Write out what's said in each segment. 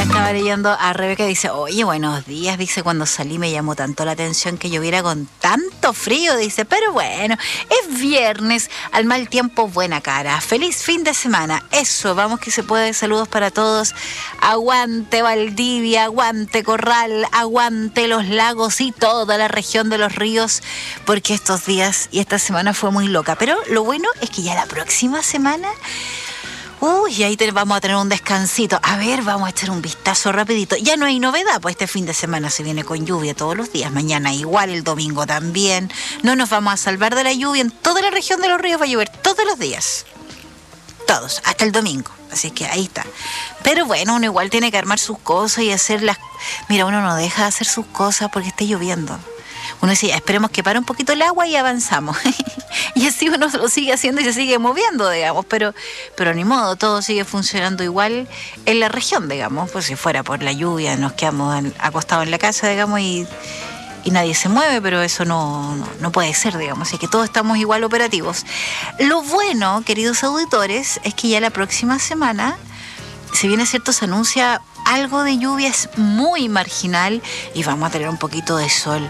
estaba leyendo a Rebeca, dice, oye, buenos días, dice, cuando salí me llamó tanto la atención que lloviera con tanto frío, dice, pero bueno, es viernes, al mal tiempo buena cara, feliz fin de semana, eso, vamos que se puede, saludos para todos, aguante Valdivia, aguante Corral, aguante los lagos y toda la región de los ríos, porque estos días y esta semana fue muy loca, pero lo bueno es que ya la próxima semana... Uy, ahí vamos a tener un descansito. A ver, vamos a echar un vistazo rapidito. Ya no hay novedad, pues este fin de semana se viene con lluvia todos los días. Mañana igual, el domingo también. No nos vamos a salvar de la lluvia. En toda la región de los ríos va a llover todos los días. Todos, hasta el domingo. Así que ahí está. Pero bueno, uno igual tiene que armar sus cosas y hacer las... Mira, uno no deja de hacer sus cosas porque está lloviendo. Uno dice, esperemos que pare un poquito el agua y avanzamos. Y así uno lo sigue haciendo y se sigue moviendo, digamos. Pero ni modo, todo sigue funcionando igual en la región, digamos. Pues si fuera por la lluvia, nos quedamos acostados en la casa, digamos, y nadie se mueve, pero eso no puede ser, digamos. Así que todos estamos igual operativos. Lo bueno, queridos auditores, es que ya la próxima semana, si bien es cierto, se anuncia algo de lluvia, es muy marginal y vamos a tener un poquito de sol.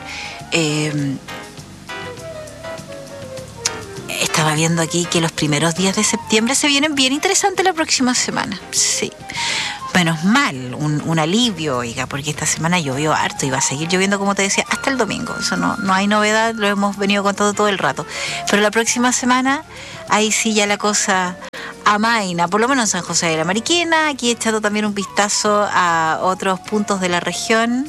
Estaba viendo aquí que los primeros días de septiembre se vienen bien interesantes la próxima semana. Sí. Menos mal, un alivio, oiga, porque esta semana llovió harto y va a seguir lloviendo, como te decía, hasta el domingo. Eso no hay novedad, lo hemos venido contando todo el rato. Pero la próxima semana, ahí sí ya la cosa amaina, por lo menos en San José de la Mariquina, aquí echando también un vistazo a otros puntos de la región.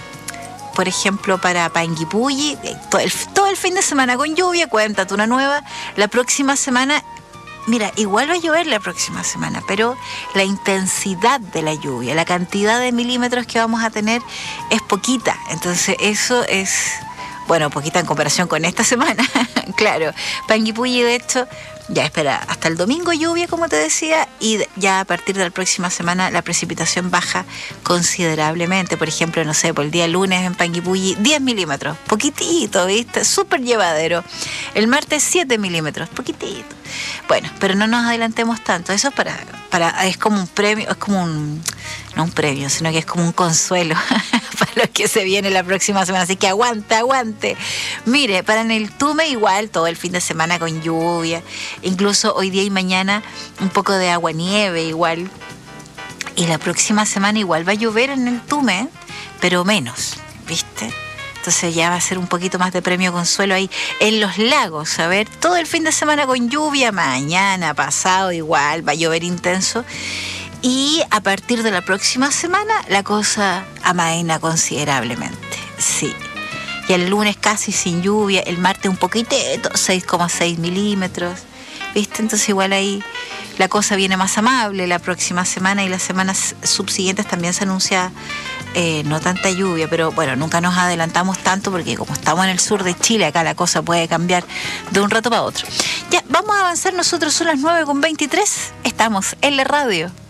Por ejemplo, para Panguipulli, todo el fin de semana con lluvia, cuéntate una nueva. La próxima semana, mira, igual va a llover la próxima semana, pero la intensidad de la lluvia, la cantidad de milímetros que vamos a tener es poquita. Entonces eso es, bueno, poquita en comparación con esta semana, claro. Panguipulli, de hecho, ya espera hasta el domingo lluvia, como te decía, y ya a partir de la próxima semana la precipitación baja considerablemente. Por ejemplo, no sé, por el día lunes en Panguipulli 10 milímetros, poquitito, ¿viste? Súper llevadero. El martes 7 milímetros, poquitito. Bueno, pero no nos adelantemos tanto. Eso es como un premio, es como no un premio, sino que es como un consuelo para lo que se viene la próxima semana. Así que aguante. Mire, para en el Tume igual, todo el fin de semana con lluvia. Incluso hoy día y mañana un poco de agua-nieve igual. Y la próxima semana igual va a llover en el Tume, pero menos, ¿viste? Entonces ya va a ser un poquito más de premio consuelo ahí en los lagos. A ver, todo el fin de semana con lluvia, mañana, pasado igual, va a llover intenso. Y a partir de la próxima semana la cosa amaina considerablemente, sí. Y el lunes casi sin lluvia, el martes un poquitito, 6,6 milímetros, ¿viste? Entonces igual ahí la cosa viene más amable la próxima semana y las semanas subsiguientes también se anuncia no tanta lluvia, pero bueno, nunca nos adelantamos tanto porque como estamos en el sur de Chile, acá la cosa puede cambiar de un rato para otro. Ya, vamos a avanzar nosotros, son las 9:23, estamos en la radio.